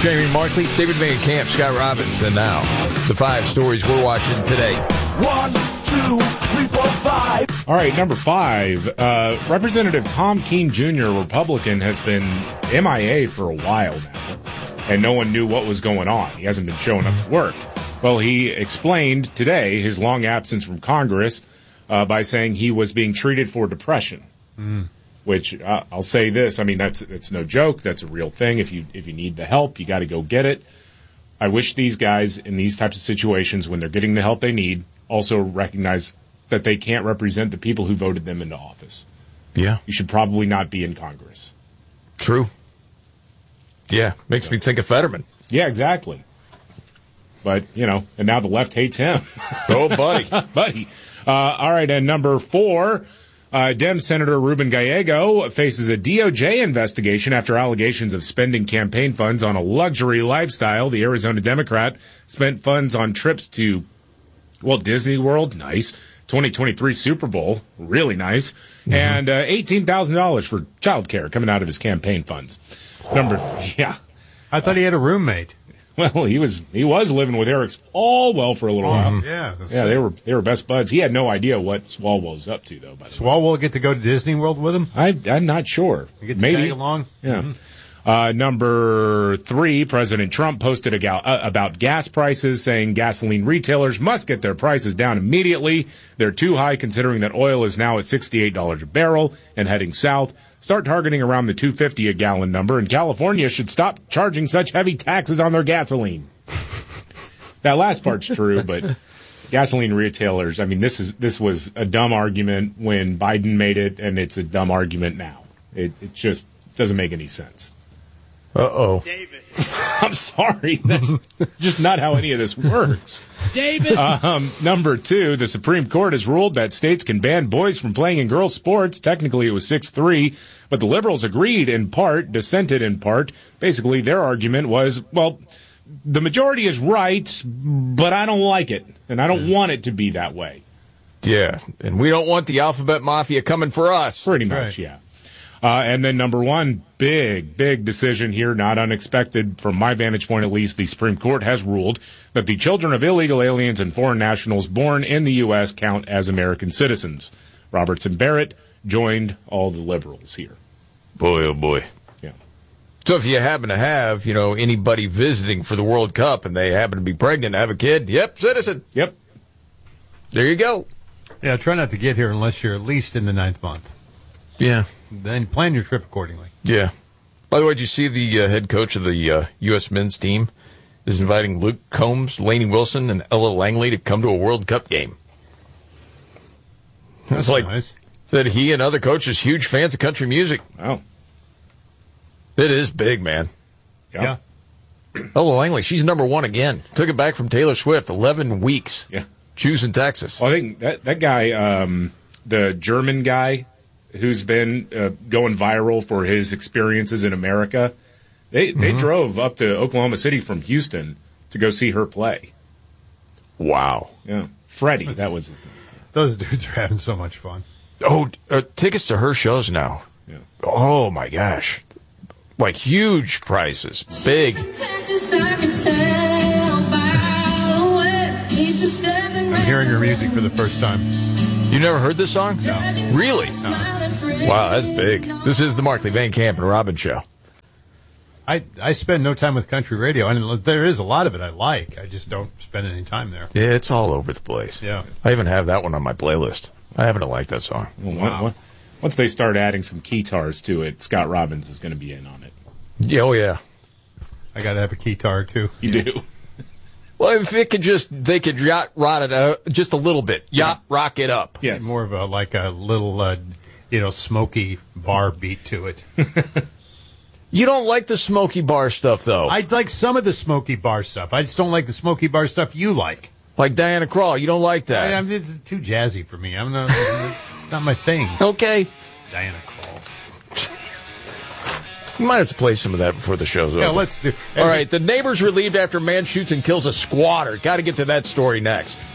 Jamie Markley, David Van Camp, Scott Robbins, and now the 5 stories we're watching today. 1, 2, 3, 4, 5. All right, number 5. Representative Tom Keene Jr., Republican, has been MIA for a while now, and no one knew what was going on. He hasn't been showing up to work. Well, he explained today his long absence from Congress by saying he was being treated for depression. Which I'll say this, I mean, it's no joke. That's a real thing. If you need the help, you got to go get it. I wish these guys in these types of situations, when they're getting the help they need, also recognize that they can't represent the people who voted them into office. Yeah. You should probably not be in Congress. True. Yeah, makes me think of Fetterman. Yeah, exactly. But, and now the left hates him. Oh, buddy. Buddy. All right, and number 4. Dem Senator Ruben Gallego faces a DOJ investigation after allegations of spending campaign funds on a luxury lifestyle. The Arizona Democrat spent funds on trips to, Disney World, nice. 2023 Super Bowl, really nice. Mm-hmm. And $18,000 for childcare coming out of his campaign funds. I thought he had a roommate. Well, he was living with Eric Swalwell for a little while. Yeah, they were best buds. He had no idea what Swalwell was up to, though. By the way, Swalwell get to go to Disney World with him? I'm not sure. You get to Maybe tag along. Yeah. Number 3, President Trump posted about gas prices, saying gasoline retailers must get their prices down immediately. They're too high, considering that oil is now at $68 a barrel and heading south. Start targeting around the $2.50 a gallon number, and California should stop charging such heavy taxes on their gasoline. That last part's true, but gasoline retailers, I mean, this was a dumb argument when Biden made it, and it's a dumb argument now. It just doesn't make any sense. Uh-oh. David. I'm sorry. That's just not how any of this works. David. Number 2, the Supreme Court has ruled that states can ban boys from playing in girls' sports. Technically, it was 6-3, but the liberals agreed in part, dissented in part. Basically, their argument was, the majority is right, but I don't like it, and I don't want it to be that way. Yeah, and we don't want the alphabet mafia coming for us. Pretty much, yeah. And then number 1, big decision here, not unexpected from my vantage point at least. The Supreme Court has ruled that the children of illegal aliens and foreign nationals born in the U.S. count as American citizens. Roberts and Barrett joined all the liberals here. Boy, oh boy. Yeah. So if you happen to have, anybody visiting for the World Cup and they happen to be pregnant, have a kid, yep, citizen. Yep. There you go. Yeah, try not to get here unless you're at least in the 9th month. Yeah. Then plan your trip accordingly. Yeah. By the way, did you see the head coach of the U.S. men's team is inviting Luke Combs, Lainey Wilson, and Ella Langley to come to a World Cup game? It's like, nice. Said he and other coaches, huge fans of country music. Wow. It is big, man. Yeah. Ella Langley, she's number 1 again. Took it back from Taylor Swift, 11 weeks. Yeah. Choosing Texas. Well, I think that guy, the German guy, who's been going viral for his experiences in America, they drove up to Oklahoma City from Houston to go see her play. Wow. Yeah. Freddie, that was his name. Those dudes are having so much fun. Oh, tickets to her shows now. Yeah. Oh, my gosh. Like huge prices. Big. I'm hearing your music for the first time. You never heard this song? No. Really? No. Wow, that's big. This is the Markley, Van Camp, and Robbins Show. I spend no time with country radio, and there is a lot of it I like. I just don't spend any time there. Yeah, it's all over the place. Yeah. I even have that one on my playlist. I happen to like that song. Well, once they start adding some keytars to it, Scott Robbins is going to be in on it. Yeah, oh, yeah. I got to have a keytar, too. You do? Well, if it could they could yacht rot it just a little bit. Rock it up. Yes. More of a little, smoky bar beat to it. You don't like the smoky bar stuff, though. I like some of the smoky bar stuff. I just don't like the smoky bar stuff you like. Like Diana Krall, you don't like that. It's too jazzy for me. It's not my thing. Okay. Diana Krall. You might have to play some of that before the show's over. Yeah, let's do. All right, the neighbor's relieved after man shoots and kills a squatter. Got to get to that story next.